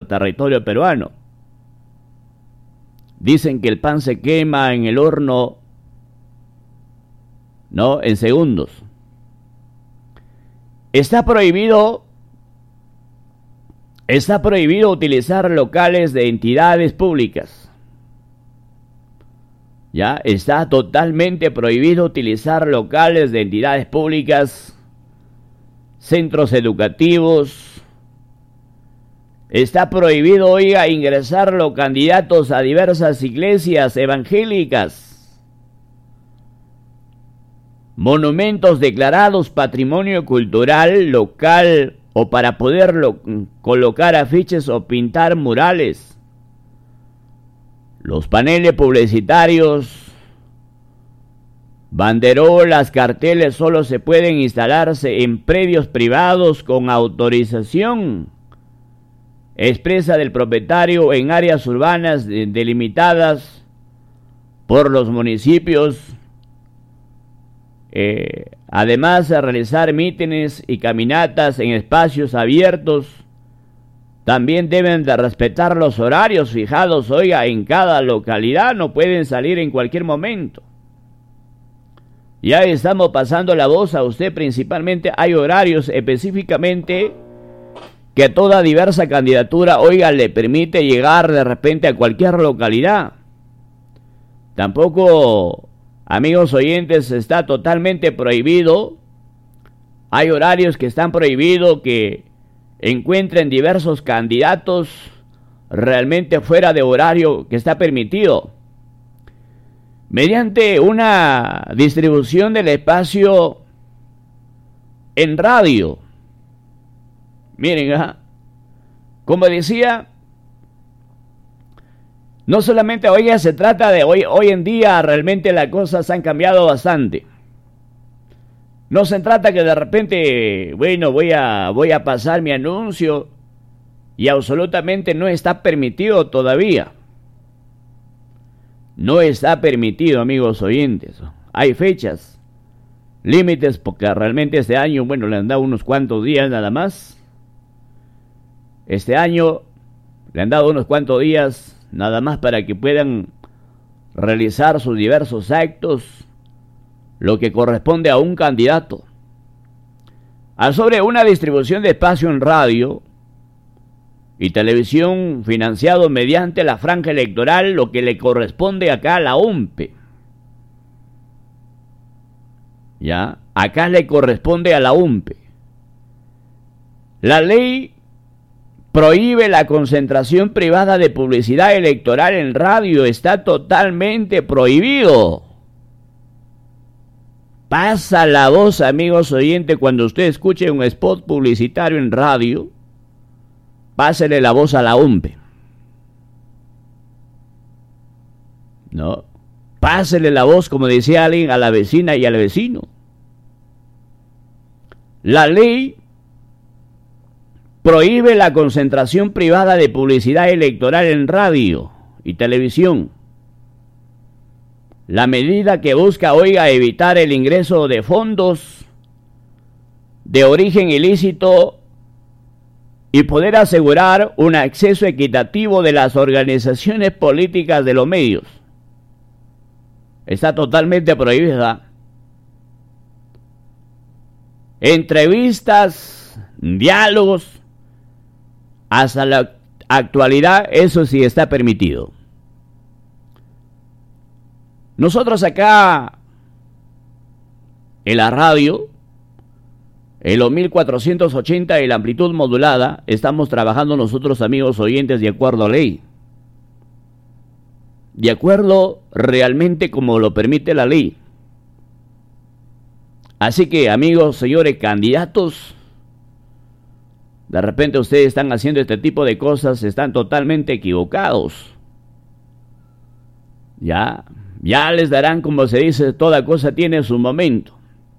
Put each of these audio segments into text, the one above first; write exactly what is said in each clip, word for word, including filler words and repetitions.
territorio peruano. Dicen que el pan se quema en el horno, ¿no?, en segundos. Está prohibido, está prohibido utilizar locales de entidades públicas. Ya, está totalmente prohibido utilizar locales de entidades públicas, centros educativos. Está prohibido, oiga, ingresar los candidatos a diversas iglesias evangélicas, monumentos declarados patrimonio cultural local o para poder colocar afiches o pintar murales. Los paneles publicitarios, banderolas, carteles solo se pueden instalarse en predios privados con autorización expresa del propietario en áreas urbanas delimitadas por los municipios. Eh, además de realizar mítines y caminatas en espacios abiertos, también deben de respetar los horarios fijados, oiga, en cada localidad. No pueden salir en cualquier momento. Ya estamos pasando la voz a usted. Principalmente hay horarios específicamente que toda diversa candidatura, oiga, le permite llegar de repente a cualquier localidad. Tampoco, amigos oyentes, está totalmente prohibido. Hay horarios que están prohibidos que encuentren diversos candidatos realmente fuera de horario que está permitido. Mediante una distribución del espacio en radio. Miren, ¿eh? Como decía, no solamente, oiga, se trata de hoy, hoy en día realmente las cosas han cambiado bastante. No se trata que de repente, bueno, voy a, voy a pasar mi anuncio y absolutamente no está permitido todavía. No está permitido, amigos oyentes. Hay fechas, límites, porque realmente este año, bueno, le han dado unos cuantos días nada más. Este año le han dado unos cuantos días nada más para que puedan realizar sus diversos actos, lo que corresponde a un candidato. A sobre una distribución de espacio en radio y televisión financiado mediante la franja electoral, lo que le corresponde acá a la O M P E. Ya, acá le corresponde a la O M P E. La ley prohíbe la concentración privada de publicidad electoral en radio. Está totalmente prohibido. Pasa la voz, amigos oyentes, cuando usted escuche un spot publicitario en radio, pásele la voz a la O M P E. ¿No? Pásele la voz, como decía alguien, a la vecina y al vecino. La ley prohíbe la concentración privada de publicidad electoral en radio y televisión. La medida que busca, oiga, evitar el ingreso de fondos de origen ilícito y poder asegurar un acceso equitativo de las organizaciones políticas de los medios. Está totalmente prohibida. Entrevistas, diálogos, hasta la actualidad, eso sí está permitido. Nosotros acá en la radio, en los mil cuatrocientos ochenta y la amplitud modulada, estamos trabajando nosotros, amigos oyentes, de acuerdo a ley. De acuerdo realmente como lo permite la ley. Así que, amigos, señores candidatos, de repente ustedes están haciendo este tipo de cosas, están totalmente equivocados. Ya, ya les darán, como se dice, toda cosa tiene su momento.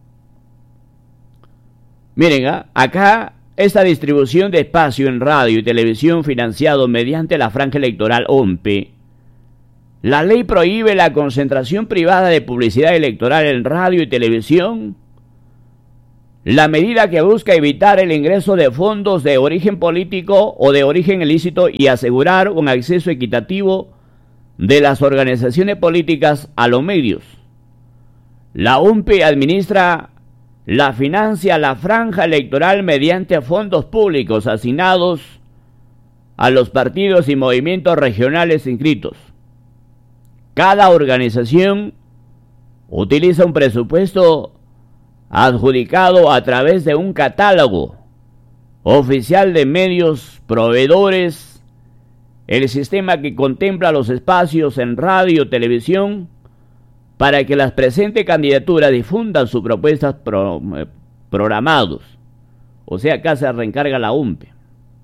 Miren, ¿eh? Acá esta distribución de espacio en radio y televisión financiado mediante la franja electoral O M P E. La ley prohíbe la concentración privada de publicidad electoral en radio y televisión. la medida que busca evitar el ingreso de fondos de origen político o de origen ilícito y asegurar un acceso equitativo de las organizaciones políticas a los medios. La U M P E administra la financia la franja electoral mediante fondos públicos asignados a los partidos y movimientos regionales inscritos. Cada organización utiliza un presupuesto adjudicado a través de un catálogo oficial de medios proveedores, el sistema que contempla los espacios en radio, televisión, para que las presentes candidaturas difundan sus propuestas pro, eh, programados. O sea, acá se reencarga la U M P E,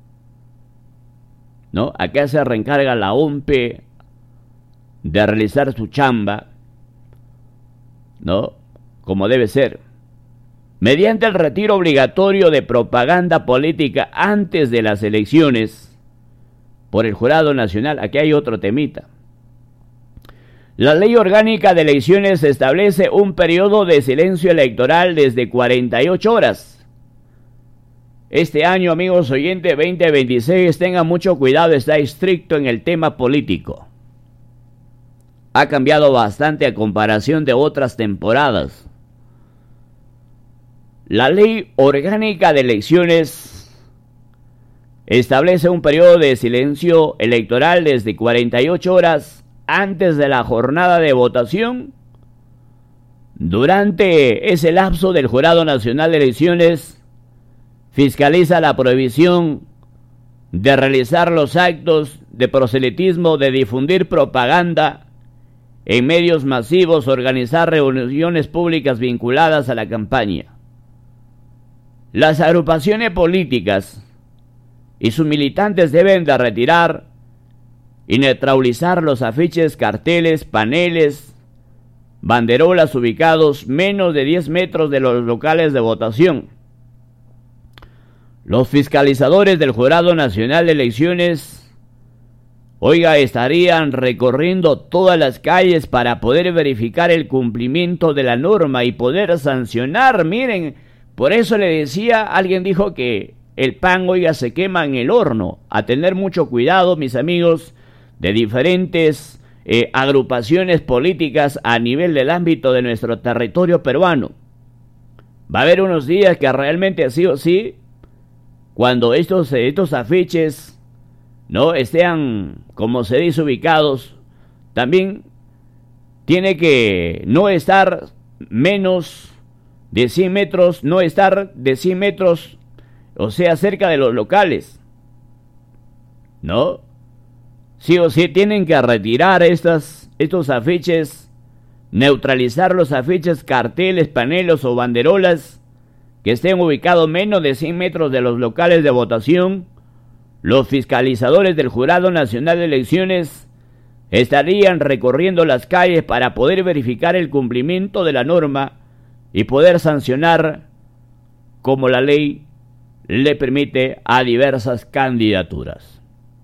¿no? Acá se reencarga la U M P E de realizar su chamba, ¿no? Como debe ser. Mediante el retiro obligatorio de propaganda política antes de las elecciones por el Jurado Nacional. Aquí hay otro temita. La Ley Orgánica de Elecciones establece un periodo de silencio electoral desde cuarenta y ocho horas. Este año, amigos oyentes, veinte veintiséis, tengan mucho cuidado, está estricto en el tema político. Ha cambiado bastante a comparación de otras temporadas. La Ley Orgánica de Elecciones establece un periodo de silencio electoral desde cuarenta y ocho horas antes de la jornada de votación. Durante ese lapso del Jurado Nacional de Elecciones fiscaliza la prohibición de realizar los actos de proselitismo, de difundir propaganda en medios masivos, organizar reuniones públicas vinculadas a la campaña. Las agrupaciones políticas y sus militantes deben de retirar y neutralizar los afiches, carteles, paneles, banderolas ubicados menos de diez metros de los locales de votación. Los fiscalizadores del Jurado Nacional de Elecciones, oiga, estarían recorriendo todas las calles para poder verificar el cumplimiento de la norma y poder sancionar. Miren, por eso le decía, alguien dijo que el pan, oiga, se quema en el horno. A tener mucho cuidado, mis amigos, de diferentes eh, agrupaciones políticas a nivel del ámbito de nuestro territorio peruano. Va a haber unos días que realmente sí o sí, cuando estos, estos afiches no estén, como se dice, ubicados, también tiene que no estar menos de cien metros, no estar de cien metros, o sea, cerca de los locales, ¿no? Sí o sí tienen que retirar estas, estos afiches, neutralizar los afiches, carteles, paneles o banderolas que estén ubicados menos de cien metros de los locales de votación. Los fiscalizadores del Jurado Nacional de Elecciones estarían recorriendo las calles para poder verificar el cumplimiento de la norma y poder sancionar como la ley le permite a diversas candidaturas.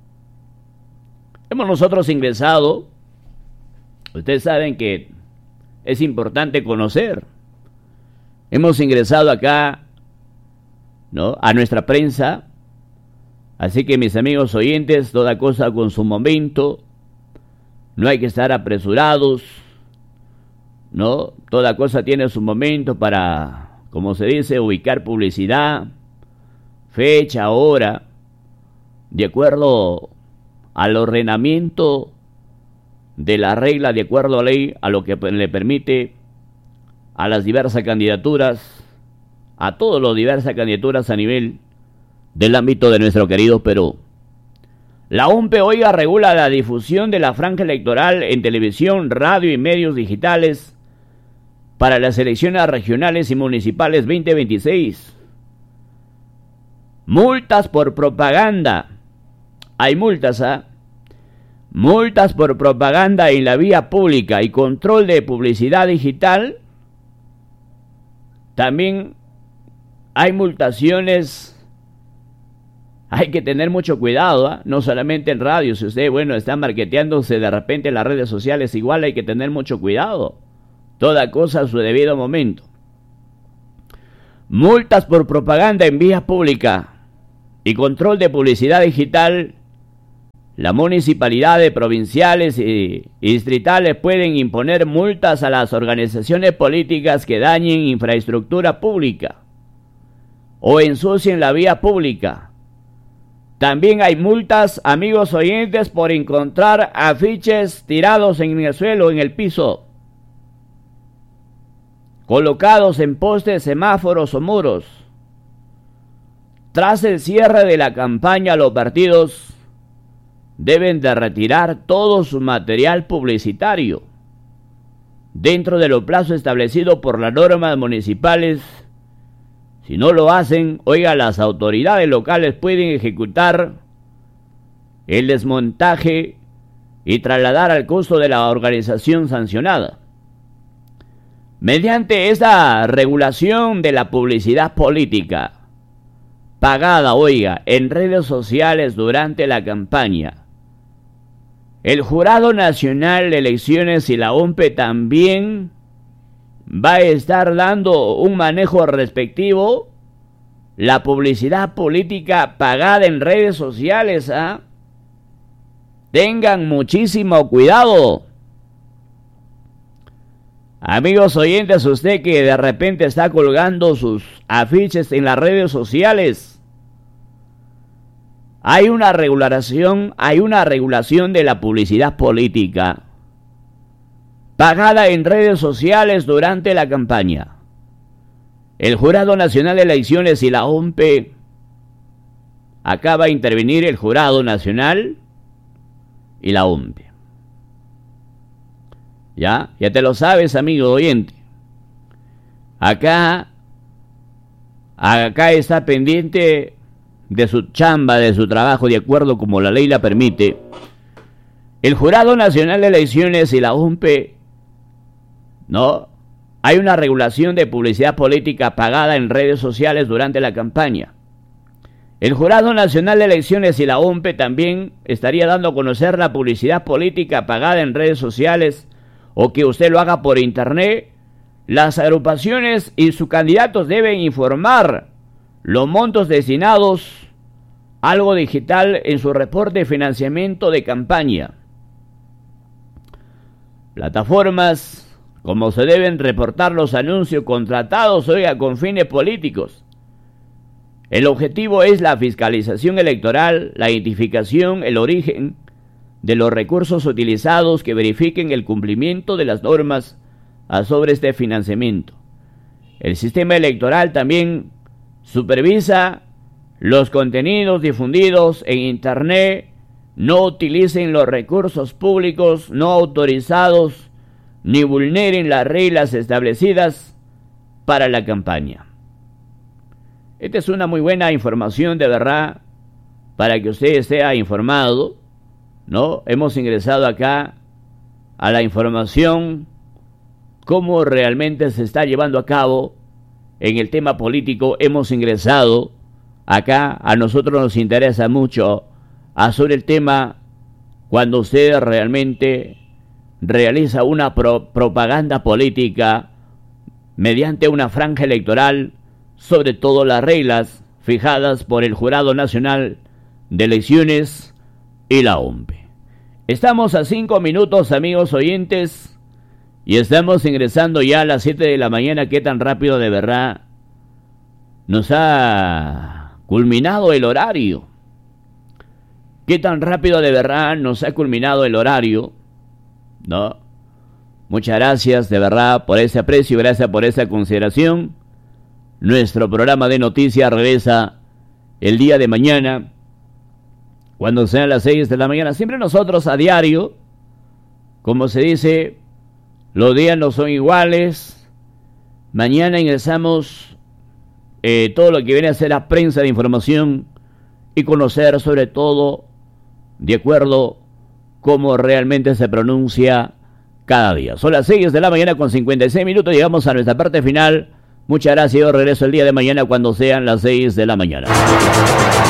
Hemos nosotros ingresado, ustedes saben que es importante conocer, hemos ingresado acá, ¿no?, a nuestra prensa, así que mis amigos oyentes, toda cosa con su momento, no hay que estar apresurados, ¿no? Toda cosa tiene su momento para, como se dice, ubicar publicidad, fecha, hora, de acuerdo al ordenamiento de la regla, de acuerdo a la ley, a lo que le permite a las diversas candidaturas, a todas las diversas candidaturas a nivel del ámbito de nuestro querido Perú. La U M P E, oiga, regula la difusión de la franja electoral en televisión, radio y medios digitales para las elecciones regionales y municipales veinte veintiséis. Multas por propaganda. Hay multas, ¿ah? ¿eh? Multas por propaganda en la vía pública y control de publicidad digital. También hay multaciones. Hay que tener mucho cuidado, ¿eh? No solamente en radio. Si usted, bueno, está marketeándose de repente en las redes sociales, igual hay que tener mucho cuidado. Toda cosa a su debido momento. multas por propaganda en vía pública y control de publicidad digital. Las municipalidades provinciales y distritales pueden imponer multas a las organizaciones políticas que dañen infraestructura pública o ensucien la vía pública. También hay multas, amigos oyentes, por encontrar afiches tirados en el suelo, en el piso, colocados en postes, semáforos o muros. Tras el cierre de la campaña, los partidos deben de retirar todo su material publicitario dentro de los plazos establecidos por las normas municipales. Si no lo hacen, oiga, las autoridades locales pueden ejecutar el desmontaje y trasladar al costo de la organización sancionada. Mediante esta regulación de la publicidad política pagada, oiga, en redes sociales durante la campaña, el Jurado Nacional de Elecciones y la O M P E también va a estar dando un manejo respectivo. La publicidad política pagada en redes sociales, ¿ah? Tengan muchísimo cuidado. Amigos oyentes, usted que de repente está colgando sus afiches en las redes sociales, hay una regulación, hay una regulación de la publicidad política pagada en redes sociales durante la campaña. El Jurado Nacional de Elecciones y la O M P E, acaba de intervenir el Jurado Nacional y la O M P E. Ya, ya te lo sabes, amigo oyente. Acá, acá está pendiente de su chamba, de su trabajo, de acuerdo como la ley la permite. El Jurado Nacional de Elecciones y la O M P E, ¿no? Hay una regulación de publicidad política pagada en redes sociales durante la campaña. El Jurado Nacional de Elecciones y la O M P E también estaría dando a conocer la publicidad política pagada en redes sociales o que usted lo haga por internet. Las agrupaciones y sus candidatos deben informar los montos destinados a algo digital en su reporte de financiamiento de campaña. Plataformas, como se deben reportar los anuncios contratados, oiga, con fines políticos. El objetivo es la fiscalización electoral, la identificación, el origen de los recursos utilizados que verifiquen el cumplimiento de las normas sobre este financiamiento. El sistema electoral también supervisa los contenidos difundidos en internet. No utilicen los recursos públicos no autorizados ni vulneren las reglas establecidas para la campaña. Esta es una muy buena información, de verdad, para que usted esté informado, ¿no? Hemos ingresado acá a la información, cómo realmente se está llevando a cabo en el tema político. Hemos ingresado acá, a nosotros nos interesa mucho sobre el tema cuando usted realmente realiza una pro propaganda política mediante una franja electoral, sobre todo las reglas fijadas por el Jurado Nacional de Elecciones y la O M P E. Estamos a cinco minutos, amigos oyentes, y estamos ingresando ya a las siete de la mañana. Qué tan rápido, de verdad, nos ha culminado el horario. Qué tan rápido, de verdad, nos ha culminado el horario, ¿no? Muchas gracias, de verdad, por ese aprecio, gracias por esa consideración. Nuestro programa de noticias regresa el día de mañana, cuando sean las seis de la mañana. Siempre nosotros a diario, como se dice, los días no son iguales. Mañana ingresamos eh, todo lo que viene a ser la prensa de información y conocer sobre todo, de acuerdo cómo realmente se pronuncia cada día. Son las seis de la mañana con cincuenta y seis minutos, llegamos a nuestra parte final. Muchas gracias, yo regreso el día de mañana cuando sean las seis de la mañana.